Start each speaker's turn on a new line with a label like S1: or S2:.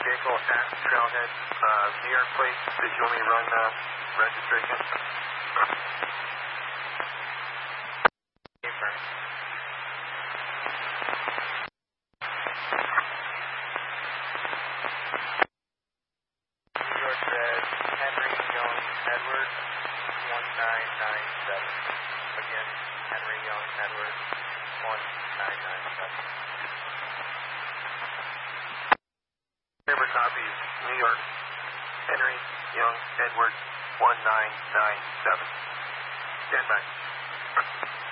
S1: vehicle at Trailhead, New York plate. Did you want me to run registration? New York red, Henry Young Edward, 1997. Again, Henry Young Edward, 1997. Paper copies, New York, Henry Young Edward, 1997. Stand by.